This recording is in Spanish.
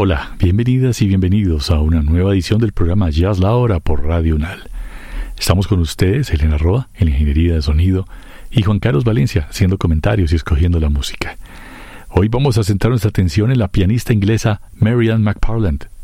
Hola, bienvenidas y bienvenidos a una nueva edición del programa Jazz La Hora por Radio UNAL. Estamos con ustedes, Elena Roa, en la Ingeniería de Sonido, y Juan Carlos Valencia, haciendo comentarios y escogiendo la música. Hoy vamos a centrar nuestra atención en la pianista inglesa Mary Ann McParland,